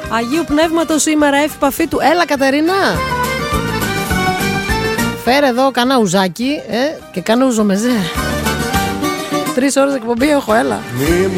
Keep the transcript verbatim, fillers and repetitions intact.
Αγίου Πνεύματος σήμερα, έφυπαφή του. Έλα Κατερίνα. Φέρε εδώ κανένα ουζάκι ε, και κάνω ουζομεζέ. Τρεις ώρες εκπομπή έχω, έλα. Μη μου